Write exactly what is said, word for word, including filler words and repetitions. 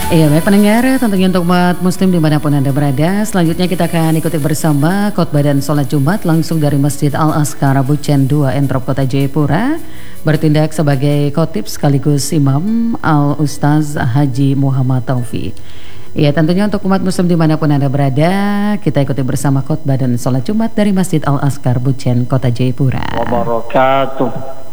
Iya baik pendengar, tentunya untuk umat muslim dimanapun Anda berada, selanjutnya kita akan ikuti bersama khotbah dan sholat Jumat langsung dari Masjid Al-Azkar Bucen dua Entrop Kota Jayapura. Bertindak sebagai khotib sekaligus imam Al-Ustaz Haji Muhammad Taufik. Iya tentunya untuk umat muslim dimanapun Anda berada, kita ikuti bersama khotbah dan sholat Jumat dari Masjid Al-Azkar Bucen Kota Jayapura. Wabarakatuh.